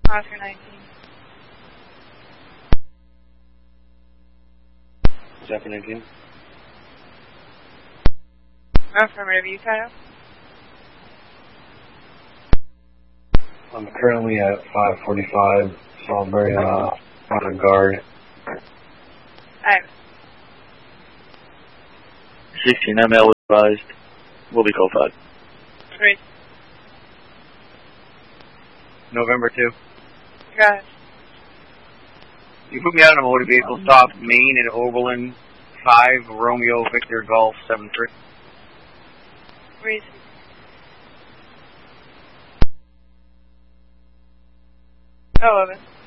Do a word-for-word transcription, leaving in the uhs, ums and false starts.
Oscar nineteen. Oscar nineteen. Affirmative, you, Kyle? I'm currently at five forty-five, so I'm very, uh, on guard. Alright. sixteen M L advised. We'll be call five. Great. November two. Got it. You put me out on a motor vehicle stop, Maine at Oberlin, five, Romeo, Victor, Golf, seven three. Reason. Eleven.